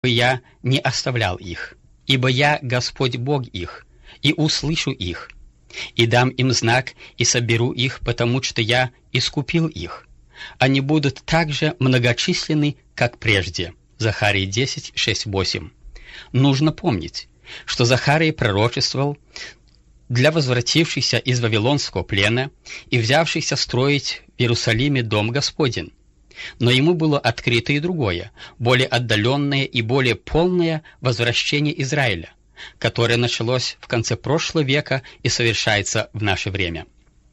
я не оставлял их, ибо я Господь Бог их, и услышу их, и дам им знак, и соберу их, потому что я искупил их. Они будут так же многочисленны, как прежде». Захарии 10, 6, 8. Нужно помнить, что Захарий пророчествовал для возвратившихся из Вавилонского плена и взявшихся строить в Иерусалиме дом Господень. Но ему было открыто и другое, более отдаленное и более полное возвращение Израиля, которое началось в конце прошлого века и совершается в наше время.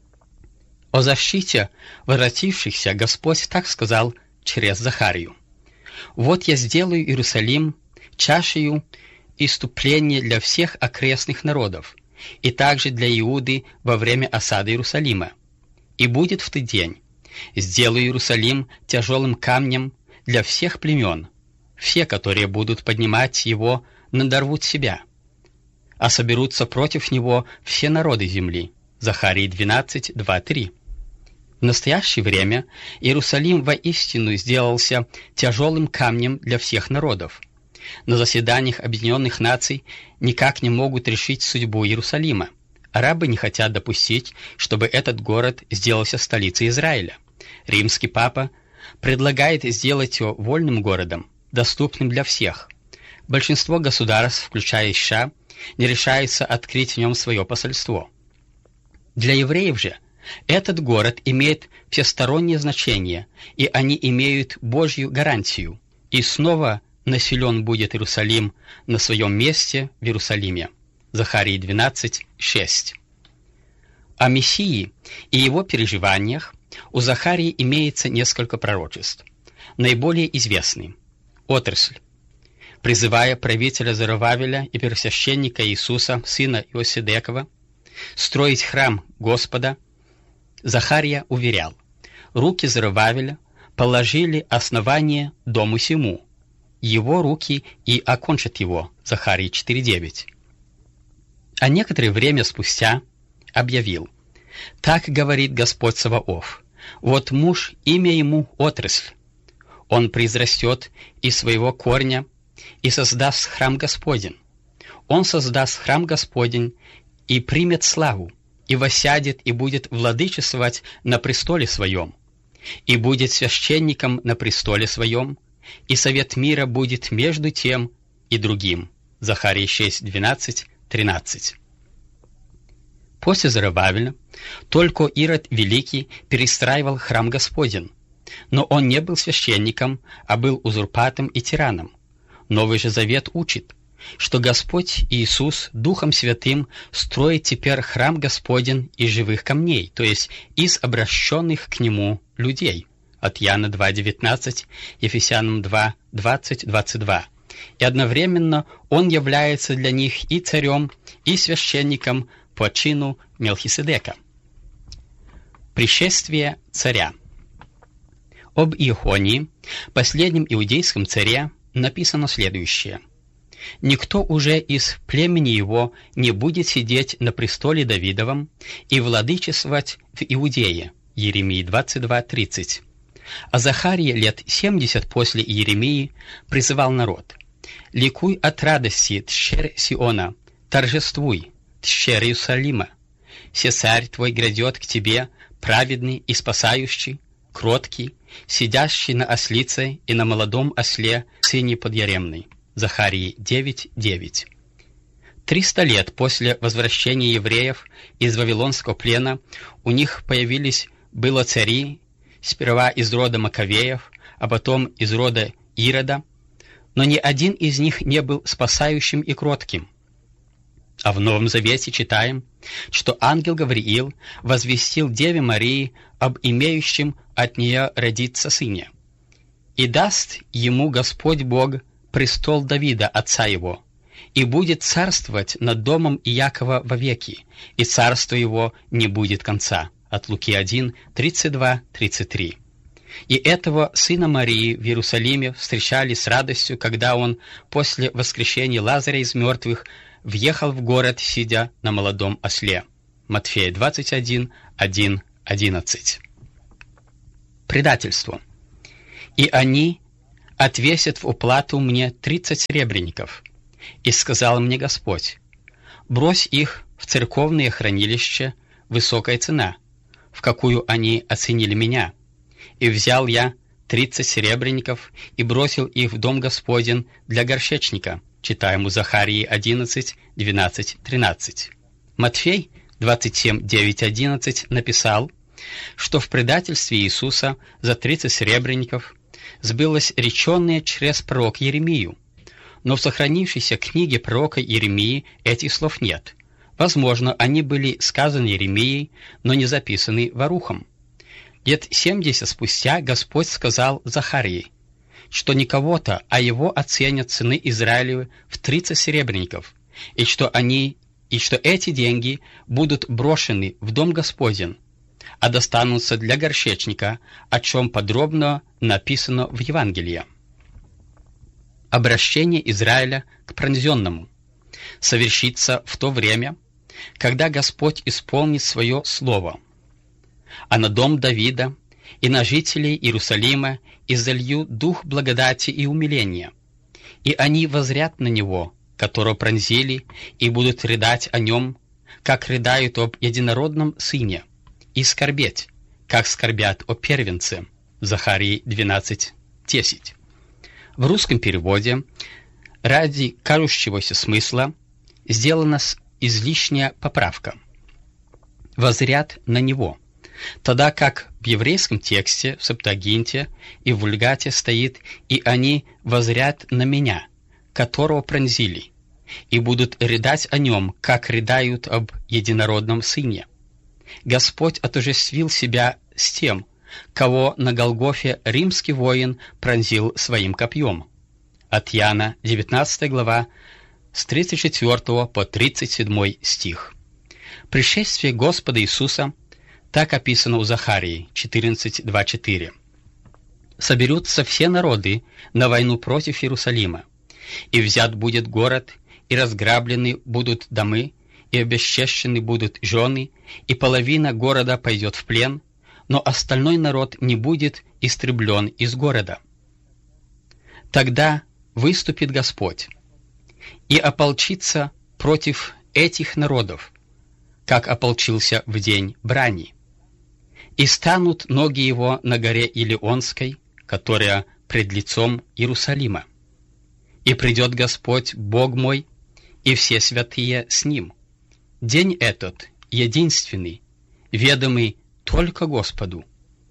О защите возвратившихся Господь так сказал через Захарию: «Вот я сделаю Иерусалим чашею иступления для всех окрестных народов, и также для Иуды во время осады Иерусалима. И будет в тот день: сделаю Иерусалим тяжелым камнем для всех племен. Все, которые будут поднимать его, надорвут себя, а соберутся против него все народы земли». Захарии 12, 2, 3. В настоящее время Иерусалим воистину сделался тяжелым камнем для всех народов. На заседаниях Объединенных Наций никак не могут решить судьбу Иерусалима. Арабы не хотят допустить, чтобы этот город сделался столицей Израиля. Римский папа предлагает сделать его вольным городом, доступным для всех. Большинство государств, включая США, не решается открыть в нем свое посольство. Для евреев же этот город имеет всестороннее значение, и они имеют Божью гарантию, и снова населен будет Иерусалим на своем месте в Иерусалиме. Захарии 12, 6. О Мессии и его переживаниях у Захарии имеется несколько пророчеств. Наиболее известный – отрасль. Призывая правителя Зоровавеля и первосвященника Иисуса, сына Иосидекова, строить храм Господа, Захария уверял: «Руки Зоровавеля положили основание дому сему, его руки и окончат его». Захарии 4:9. А некоторое время спустя объявил: «Так говорит Господь Саваоф: вот муж, имя ему отрасль. Он произрастет из своего корня и создаст храм Господень. Он создаст храм Господень и примет славу, и воссядет, и будет владычествовать на престоле своем, и будет священником на престоле своем, и совет мира будет между тем и другим». Захарии 6, 12, 13. После Зоровавеля только Ирод Великий перестраивал храм Господень, но он не был священником, а был узурпатом и тираном. Новый же Завет учит, что Господь Иисус Духом Святым строит теперь храм Господень из живых камней, то есть из обращенных к Нему людей. От Иоанна 2:19, Ефесянам 2:20, 22. И одновременно Он является для них и царем, и священником по чину Мелхиседека. Пришествие царя. Об Иехонии, последнем иудейском царе, написано следующее: «Никто уже из племени его не будет сидеть на престоле Давидовом и владычествовать в Иудее». Иеремии 22:30. А Захария лет 70 после Иеремии призывал народ: «Ликуй от радости, тщер Сиона, торжествуй, тщер Иерусалима. Се царь твой грядет к тебе, праведный и спасающий, кроткий, сидящий на ослице и на молодом осле, сыне подъяремной». Захарии 9:9. 300 лет после возвращения евреев из Вавилонского плена у них было цари, сперва из рода Маковеев, а потом из рода Ирода, но ни один из них не был спасающим и кротким. А в Новом Завете читаем, что ангел Гавриил возвестил Деве Марии об имеющем от нее родиться сыне: «И даст ему Господь Бог престол Давида, отца его, и будет царствовать над домом Иакова вовеки, и царство его не будет конца». От Луки 1, 32, 33. И этого сына Марии в Иерусалиме встречали с радостью, когда он после воскрешения Лазаря из мертвых въехал в город, сидя на молодом осле. Матфея 21, 1, 11. Предательство. «И они отвесят в уплату мне 30 серебряников. И сказал мне Господь: брось их в церковные хранилища, высокая цена, в какую они оценили меня. И взял я 30 серебряников и бросил их в дом Господень для горшечника. Читаем у Захарии 11, 12, 13. Матфей 27, 9, 11 написал, что в предательстве Иисуса за 30 серебряников сбылось реченное через пророк Иеремию. Но в сохранившейся книге пророка Иеремии этих слов нет. Возможно, они были сказаны Иеремией, но не записаны Варухом. Лет 70 спустя Господь сказал Захарии, что не кого-то, а его оценят сыны Израилевы в 30 серебряников, и что эти деньги будут брошены в дом Господень, а достанутся для горшечника, о чем подробно написано в Евангелии. Обращение Израиля к пронзенному совершится в то время, когда Господь исполнит свое слово. А на дом Давида и на жителей Иерусалима изолью дух благодати и умиления, и они воззрят на него, которого пронзили, и будут рыдать о нем, как рыдают об единородном сыне, и скорбеть, как скорбят о первенце. Захарии 12:10. В русском переводе ради кажущегося смысла сделана излишняя поправка. «Воззрят на него», тогда как в еврейском тексте, в Септуагинте и в Вульгате стоит «и они воззрят на меня, которого пронзили, и будут рыдать о нем, как рыдают об единородном сыне». Господь отождествил себя с тем, кого на Голгофе римский воин пронзил своим копьем. От Иоанна, 19 глава, с 34 по 37 стих. Пришествие Господа Иисуса так описано у Захарии 14:2-4. «Соберутся все народы на войну против Иерусалима, и взят будет город, и разграблены будут домы, и обесчещены будут жены, и половина города пойдет в плен, но остальной народ не будет истреблен из города. Тогда выступит Господь и ополчится против этих народов, как ополчился в день брани. И станут ноги его на горе Илионской, которая пред лицом Иерусалима. И придет Господь, Бог мой, и все святые с ним. День этот единственный, ведомый только Господу.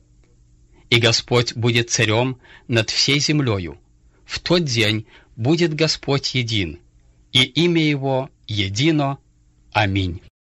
И Господь будет царем над всей землею. В тот день будет Господь един, и имя Его едино. Аминь.